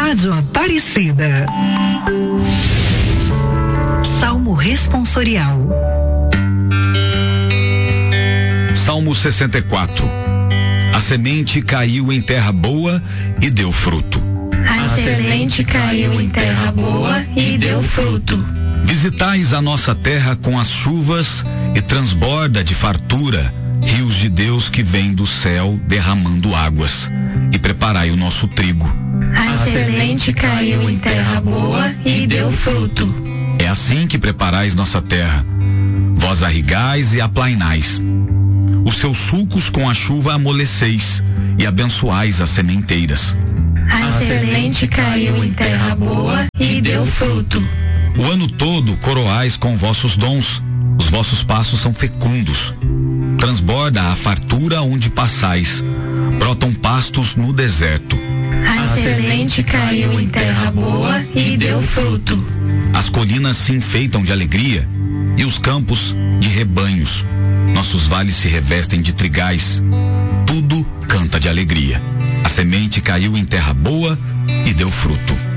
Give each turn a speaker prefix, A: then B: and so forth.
A: Rádio Aparecida. Salmo responsorial.
B: Salmo 64. A semente caiu em terra boa e deu fruto.
C: A semente caiu em terra boa e deu fruto.
B: Visitais a nossa terra com as chuvas e transborda de fartura rios de Deus que vêm do céu derramando águas, e preparai o nosso trigo.
C: A semente caiu em terra boa e deu fruto.
B: É assim que preparais nossa terra. Vós arregais e aplainais. Os seus sulcos com a chuva amoleceis e abençoais as sementeiras.
C: A semente caiu em terra boa e deu fruto.
B: O ano todo coroais com vossos dons, os vossos passos são fecundos. Transborda a fartura onde passais, brotam pastos no deserto.
C: A semente caiu em terra boa e deu fruto.
B: As colinas se enfeitam de alegria e os campos de rebanhos. Nossos vales se revestem de trigais. Tudo canta de alegria. A semente caiu em terra boa e deu fruto.